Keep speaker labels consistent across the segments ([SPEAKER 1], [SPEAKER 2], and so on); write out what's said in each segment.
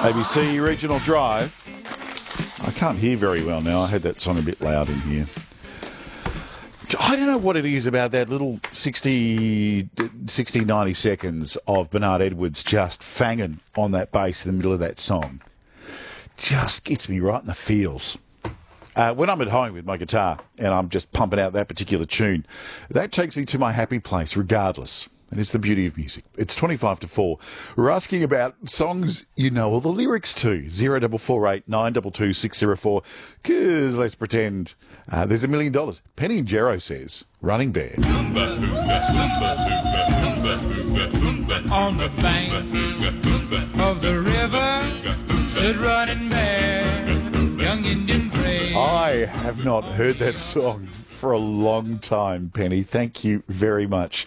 [SPEAKER 1] ABC Regional Drive. I can't hear very well now. I had that song a bit loud in here. I don't know what it is about that little 60, 90 seconds of Bernard Edwards just fanging on that bass in the middle of that song. Just gets me right in the feels. When I'm at home with my guitar and I'm just pumping out that particular tune, that takes me to my happy place regardless. And it's the beauty of music. It's 25 to 4. We're asking about songs you know all the lyrics to. 0448 922 604. Because let's pretend there's $1 million. Penny and Jero says, Running Bear.
[SPEAKER 2] On the bank of the river stood Running Bear, young Indian brave.
[SPEAKER 1] I have not heard that song for a long time, Penny. Thank you very much.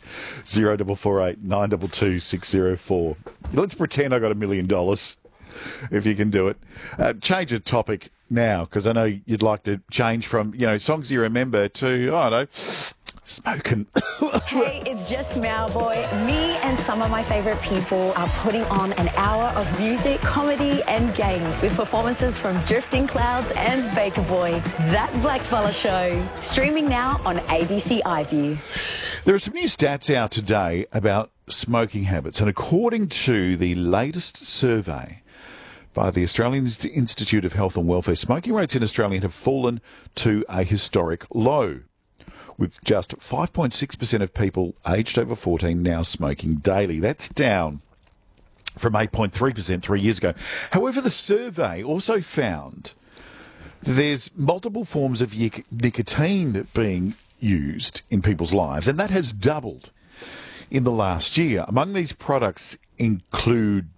[SPEAKER 1] 0448 922 604. Let's pretend I got $1 million, if you can do it. Change the topic now, because I know you'd like to change from, songs you remember to, I don't know, smoking.
[SPEAKER 3] Hey, it's just Meow Boy. Me and some of my favourite people are putting on an hour of music, comedy and games with performances from Drifting Clouds and Baker Boy. That Blackfella Show. Streaming now on ABC iView.
[SPEAKER 1] There are some new stats out today about smoking habits, and according to the latest survey by the Australian Institute of Health and Welfare, smoking rates in Australia have fallen to a historic low, with just 5.6% of people aged over 14 now smoking daily. That's down from 8.3% 3 years ago. However, the survey also found that there's multiple forms of nicotine being used in people's lives, and that has doubled in the last year. Among these products include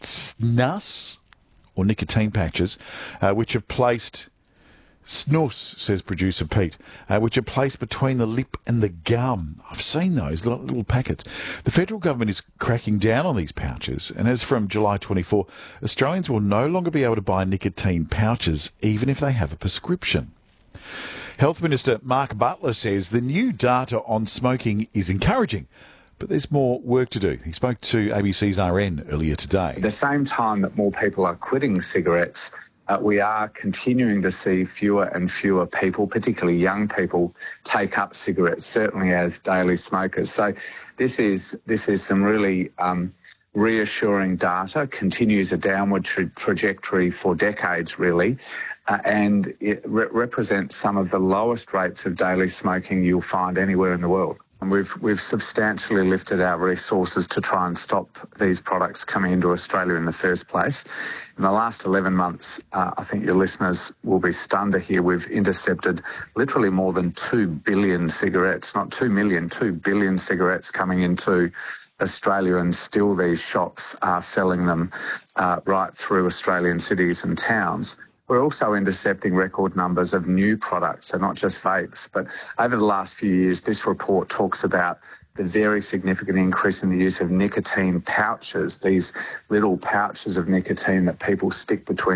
[SPEAKER 1] snus, or nicotine patches, which are placed... Snus, says producer Pete, which are placed between the lip and the gum. I've seen those little packets. The federal government is cracking down on these pouches, and as from July 24, Australians will no longer be able to buy nicotine pouches, even if they have a prescription. Health Minister Mark Butler says the new data on smoking is encouraging, but there's more work to do. He spoke to ABC's RN earlier today.
[SPEAKER 4] At the same time that more people are quitting cigarettes, we are continuing to see fewer and fewer people, particularly young people, take up cigarettes, certainly as daily smokers. So this is some really reassuring data, continues a downward trajectory for decades, really, and it represents some of the lowest rates of daily smoking you'll find anywhere in the world. And we've substantially lifted our resources to try and stop these products coming into Australia in the first place. In the last 11 months, I think your listeners will be stunned to hear we've intercepted literally more than 2 billion cigarettes, not 2 million, 2 billion cigarettes coming into Australia, and still these shops are selling them right through Australian cities and towns. We're also intercepting record numbers of new products, so not just vapes. But over the last few years, this report talks about the very significant increase in the use of nicotine pouches, these little pouches of nicotine that people stick between